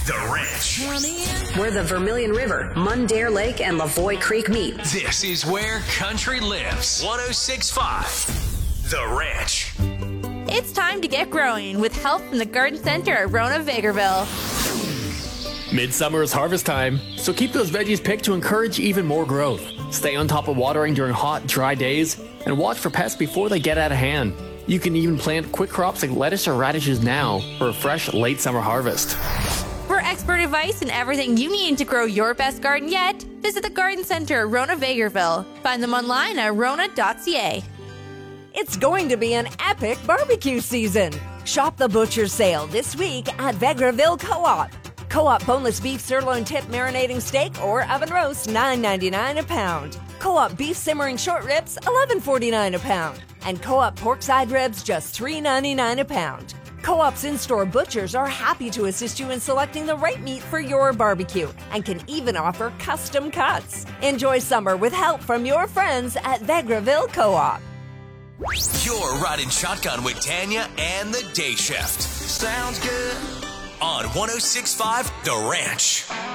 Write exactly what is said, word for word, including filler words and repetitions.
The Ranch. Where the Vermilion River, Mundare Lake, and Lavoie Creek meet. This is where country lives. one oh six point five. The Ranch. It's time to get growing with help from the Garden Center at Rona Vegreville. Midsummer is harvest time, so keep those veggies picked to encourage even more growth. Stay on top of watering during hot, dry days, and watch for pests before they get out of hand. You can even plant quick crops like lettuce or radishes now for a fresh late summer harvest. For expert advice and everything you need to grow your best garden yet, visit the Garden Center at Rona Vegreville. Find them online at rona dot c a. It's going to be an epic barbecue season. Shop the butcher sale this week at Vegreville Co-op. Co-op boneless beef sirloin tip marinating steak or oven roast, nine ninety-nine a pound. Co-op beef simmering short ribs, eleven forty-nine a pound. And Co-op pork side ribs, just three ninety-nine a pound. Co-op's in-store butchers are happy to assist you in selecting the right meat for your barbecue and can even offer custom cuts. Enjoy summer with help from your friends at Vegreville Co-op. You're riding shotgun with Tanya and the Day Shift. Sounds good. On one oh six point five The Ranch.